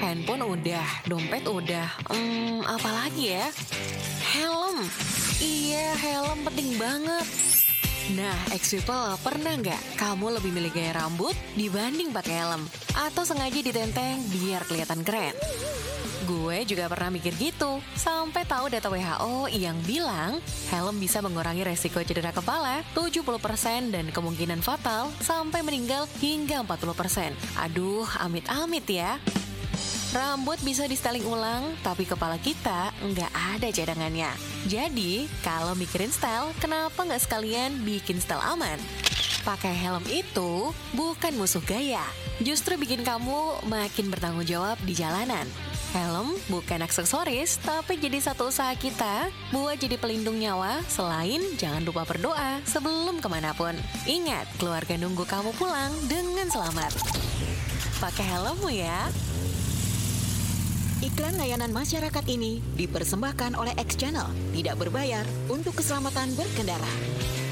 Handphone udah, dompet udah, apa lagi ya? Helm. Iya, helm penting banget. Nah, ex-people, pernah nggak kamu lebih milih gaya rambut dibanding pakai helm? Atau sengaja ditenteng biar kelihatan keren? Gue juga pernah mikir gitu, sampai tahu data WHO yang bilang helm bisa mengurangi resiko cedera kepala 70% dan kemungkinan fatal sampai meninggal hingga 40%. Aduh, amit-amit ya. Rambut bisa di-styling ulang, tapi kepala kita nggak ada cadangannya. Jadi, kalau mikirin style, kenapa nggak sekalian bikin style aman? Pakai helm itu bukan musuh gaya, justru bikin kamu makin bertanggung jawab di jalanan. Helm bukan aksesoris, tapi jadi satu usaha kita buat jadi pelindung nyawa. Selain jangan lupa berdoa sebelum kemanapun. Ingat, keluarga nunggu kamu pulang dengan selamat. Pakai helmmu ya. Iklan layanan masyarakat ini dipersembahkan oleh X Channel, tidak berbayar untuk keselamatan berkendara.